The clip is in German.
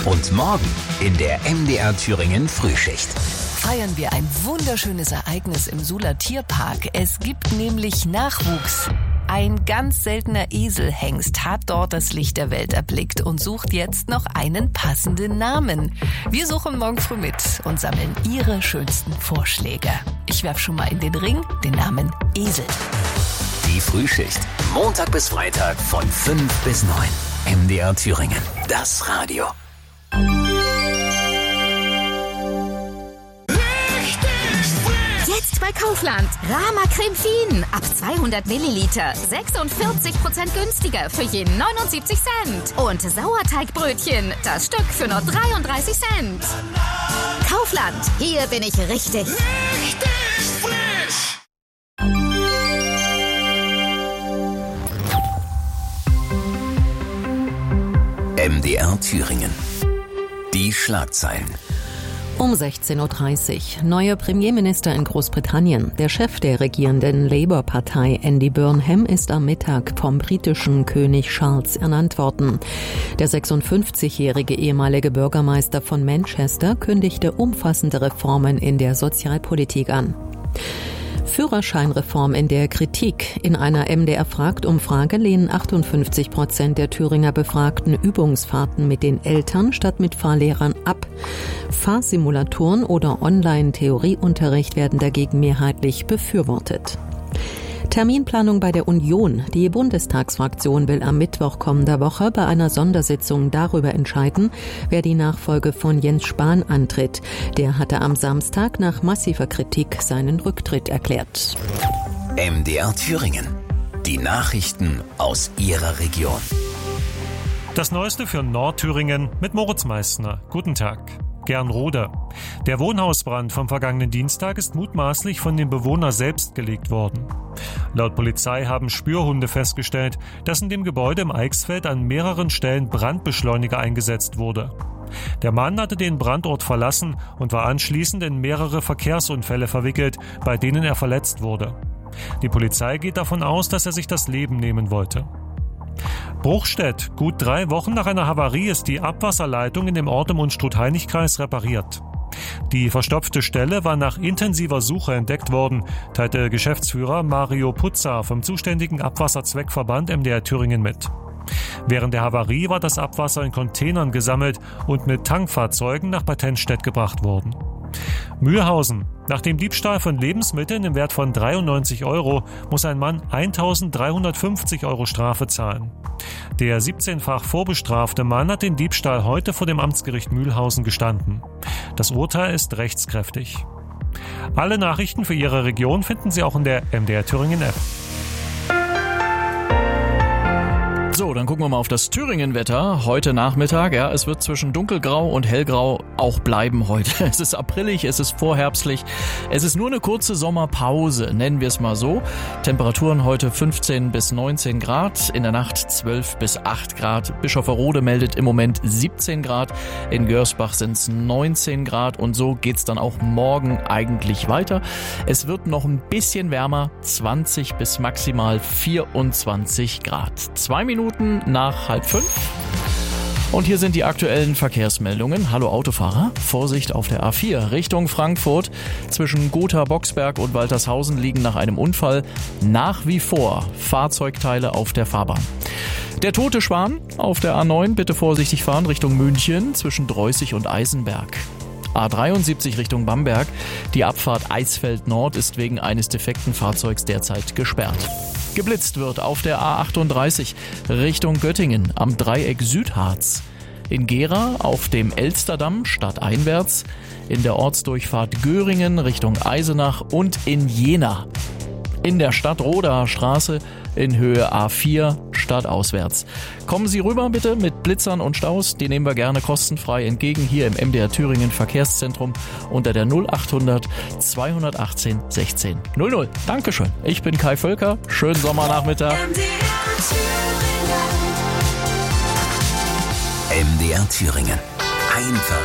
Und morgen in der MDR Thüringen Frühschicht. Feiern wir ein wunderschönes Ereignis im Suhler Tierpark. Es gibt nämlich Nachwuchs. Ein ganz seltener Eselhengst hat dort das Licht der Welt erblickt und sucht jetzt noch einen passenden Namen. Wir suchen morgen früh mit und sammeln Ihre schönsten Vorschläge. Ich werfe schon mal in den Ring den Namen Esel. Die Frühschicht. Montag bis Freitag von 5 bis 9. MDR Thüringen. Das Radio. Jetzt bei Kaufland. Rama Creme Fien. Ab 200 Milliliter. 46% günstiger für je 79 Cent. Und Sauerteigbrötchen. Das Stück für nur 33 Cent. Kaufland. Hier bin ich richtig. Richtig frisch. MDR Thüringen. Die Schlagzeilen. Um 16.30 Uhr. Neuer Premierminister in Großbritannien. Der Chef der regierenden Labour-Partei, Andy Burnham, ist am Mittag vom britischen König Charles ernannt worden. Der 56-jährige ehemalige Bürgermeister von Manchester kündigte umfassende Reformen in der Sozialpolitik an. Führerscheinreform in der Kritik. In einer MDR-Fragt-Umfrage lehnen 58% der Thüringer Befragten Übungsfahrten mit den Eltern statt mit Fahrlehrern ab. Fahrsimulatoren oder Online-Theorieunterricht werden dagegen mehrheitlich befürwortet. Terminplanung bei der Union. Die Bundestagsfraktion will am Mittwoch kommender Woche bei einer Sondersitzung darüber entscheiden, wer die Nachfolge von Jens Spahn antritt. Der hatte am Samstag nach massiver Kritik seinen Rücktritt erklärt. MDR Thüringen. Die Nachrichten aus Ihrer Region. Das Neueste für Nordthüringen mit Moritz Meissner. Guten Tag. Gernrode. Der Wohnhausbrand vom vergangenen Dienstag ist mutmaßlich von dem Bewohner selbst gelegt worden. Laut Polizei haben Spürhunde festgestellt, dass in dem Gebäude im Eichsfeld an mehreren Stellen Brandbeschleuniger eingesetzt wurde. Der Mann hatte den Brandort verlassen und war anschließend in mehrere Verkehrsunfälle verwickelt, bei denen er verletzt wurde. Die Polizei geht davon aus, dass er sich das Leben nehmen wollte. Bruchstedt. Gut 3 Wochen nach einer Havarie ist die Abwasserleitung in dem Ort im Unstrut-Hainich-Kreis repariert. Die verstopfte Stelle war nach intensiver Suche entdeckt worden, teilte Geschäftsführer Mario Putzer vom zuständigen Abwasserzweckverband MDR Thüringen mit. Während der Havarie war das Abwasser in Containern gesammelt und mit Tankfahrzeugen nach Bad Tennstedt gebracht worden. Mühlhausen. Nach dem Diebstahl von Lebensmitteln im Wert von 93 € muss ein Mann 1.350 € Strafe zahlen. Der 17-fach vorbestrafte Mann hat den Diebstahl heute vor dem Amtsgericht Mühlhausen gestanden. Das Urteil ist rechtskräftig. Alle Nachrichten für Ihre Region finden Sie auch in der MDR Thüringen App. So, dann gucken wir mal auf das Thüringen-Wetter heute Nachmittag. Ja, es wird zwischen dunkelgrau und hellgrau auch bleiben heute. Es ist aprillig, es ist vorherbstlich. Es ist nur eine kurze Sommerpause, nennen wir es mal so. Temperaturen heute 15 bis 19 Grad, in der Nacht 12 bis 8 Grad. Bischofferode meldet im Moment 17 Grad, in Görsbach sind es 19 Grad und so geht's dann auch morgen eigentlich weiter. Es wird noch ein bisschen wärmer, 20 bis maximal 24 Grad. 2 Minuten nach 4:30. Und hier sind die aktuellen Verkehrsmeldungen. Hallo Autofahrer, Vorsicht auf der A4 Richtung Frankfurt. Zwischen Gotha, Boxberg und Waltershausen liegen nach einem Unfall nach wie vor Fahrzeugteile auf der Fahrbahn. Der tote Schwan auf der A9, bitte vorsichtig fahren Richtung München zwischen Dreußig und Eisenberg. A73 Richtung Bamberg. Die Abfahrt Eisfeld Nord ist wegen eines defekten Fahrzeugs derzeit gesperrt. Geblitzt wird auf der A38 Richtung Göttingen am Dreieck Südharz. In Gera auf dem Elsterdamm stadteinwärts. In der Ortsdurchfahrt Göringen Richtung Eisenach und in Jena. In der Stadtrodaer Straße in Höhe A4 stadtauswärts. Kommen Sie rüber bitte mit Blitzern und Staus. Die nehmen wir gerne kostenfrei entgegen hier im MDR Thüringen Verkehrszentrum unter der 0800 218 16 00. Dankeschön. Ich bin Kai Völker. Schönen Sommernachmittag. MDR Thüringen. Einfach